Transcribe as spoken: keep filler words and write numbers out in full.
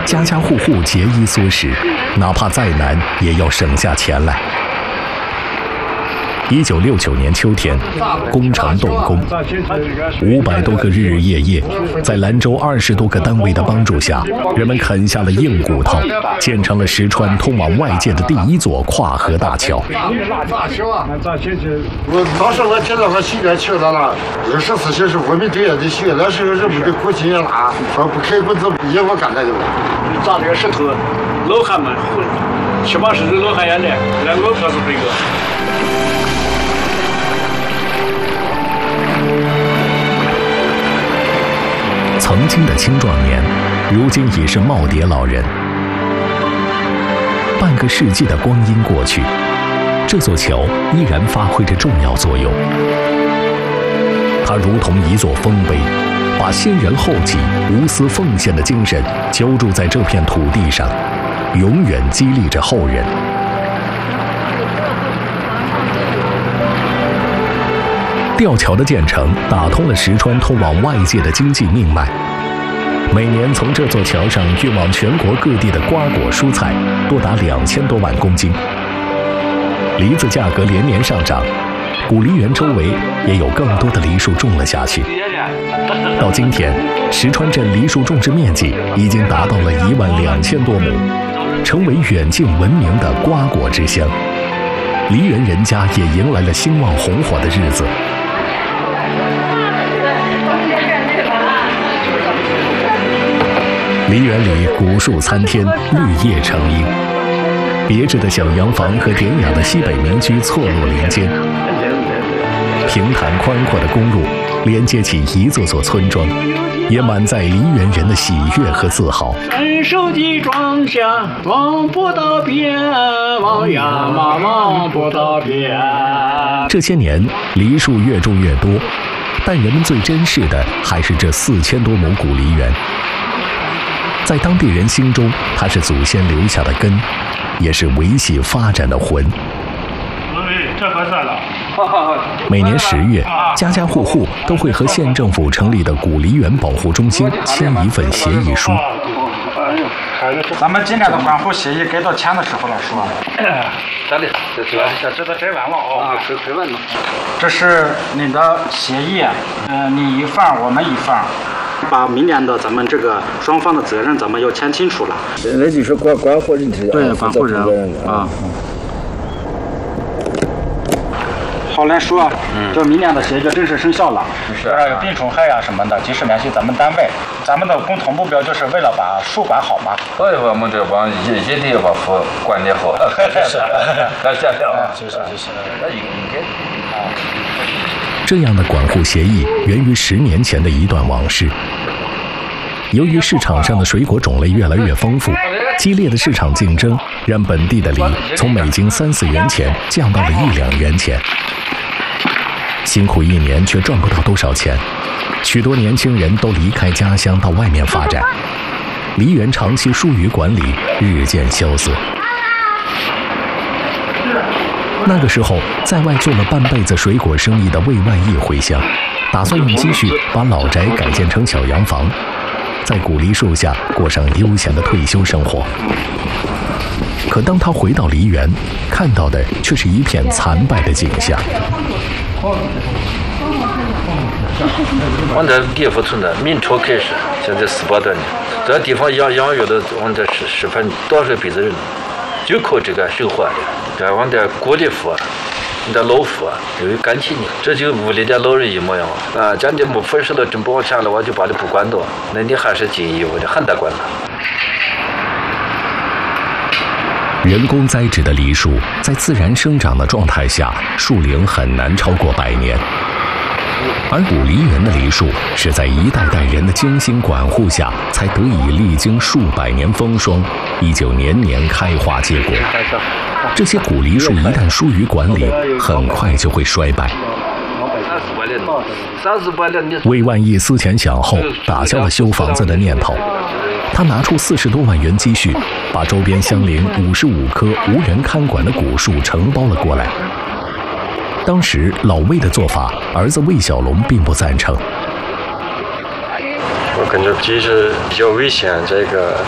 家家户户节衣缩食，哪怕再难也要省下钱来。一九六九年秋天，工程动工，五百多个日日夜夜，在兰州二十多个单位的帮助下，人们啃下了硬骨头，建成了石川通往外界的第一座跨河大桥。 我当时我听到我心里听到了，二十四小时我们队也得学，那时候人们的苦劲也大，说不开工资也不干那个。 砸这个石头，老汉们七八十人老汉也来，来我可是这个。 曾经的青壮年，如今已是耄耋老人。半个世纪的光阴过去，这座桥依然发挥着重要作用。它如同一座丰碑，把先人后己无私奉献的精神浇筑在这片土地上，永远激励着后人。吊桥的建成打通了石川通往外界的经济命脉，每年从这座桥上运往全国各地的瓜果蔬菜多达两千多万公斤。梨子价格连年上涨，古梨园周围也有更多的梨树种了下去。到今天，石川镇梨树种植面积已经达到了一万两千多亩，成为远近闻名的瓜果之乡。梨园人家也迎来了兴旺红火的日子。梨园里古树参天，绿叶成荫，别致的小洋房和典雅的西北民居错落林间。平坦宽阔的公路连接起一座座村庄，也满载梨园人的喜悦和自豪。 伸手的庄稼望不到边，望呀嘛望不到边。 这些年，梨树越种越多，但人们最珍视的还是这四千多亩古梨园。在当地人心中，它是祖先留下的根，也是维系发展的魂。 这可算了。 每年十月，家家户户都会和县政府成立的古梨园保护中心签一份协议书。 咱们今年的管护协议该到签的时候了，是吧？ 这里，这这这都摘完了啊，摘摘完了。 这是你的协议，嗯、呃，你一份，我们一份。把明年的咱们这个双方的责任，咱们要签清楚了。 那就是管管护人职， 对，管护人啊。好来说，嗯，就明年的协议就正式生效了。是啊，有病虫害呀、啊、什么的，及时联系咱们单位。咱们的共同目标就是为了把树管好嘛。 所以我们这帮一一定要把树管得好。是，那下来了。 就是就是， 那应应该啊。 这样的管护协议源于十年前的一段往事。由于市场上的水果种类越来越丰富，激烈的市场竞争让本地的梨从每斤三四元钱降到了一两元钱。辛苦一年却赚不到多少钱，许多年轻人都离开家乡到外面发展，梨园长期疏于管理，日渐萧瑟。那个时候，在外做了半辈子水果生意的魏万义回乡，打算用积蓄把老宅改建成小洋房，在古梨树下过上悠闲的退休生活。可当他回到梨园，看到的却是一片残败的景象。 我在叶福村的明朝开始，现在十八多年，这地方养养育的我这十十分多少辈子人，就靠这个生活的。这我的国力富，你的老富有感情呢，这就屋里的老人一模样啊！咱这没分事了，真不往前了，我就把你不管到，那你还是尽义务的，很得管了。 人工栽植的梨树在自然生长的状态下，树龄很难超过百年。而古梨园的梨树是在一代代人的精心管护下，才得以历经数百年风霜，依旧年年开花结果。这些古梨树一旦疏于管理，很快就会衰败。魏万义思前想后，打消了修房子的念头。他拿出四十多万元积蓄，把周边相邻五十五棵无人看管的古树承包了过来。当时老魏的做法，儿子魏小龙并不赞成。 我感觉这是比较危险，这个